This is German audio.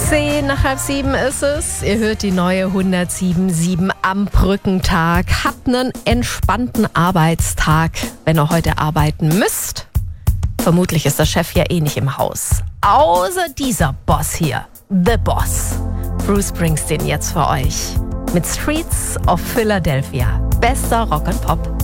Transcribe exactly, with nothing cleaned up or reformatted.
Zehn nach halb sieben ist es. Ihr hört die neue hundertsieben Komma sieben am Brückentag. Habt einen entspannten Arbeitstag, wenn ihr heute arbeiten müsst. Vermutlich ist der Chef ja eh nicht im Haus. Außer dieser Boss hier. The Boss. Bruce Springsteen jetzt für euch. Mit Streets of Philadelphia. Bester Rock and Pop.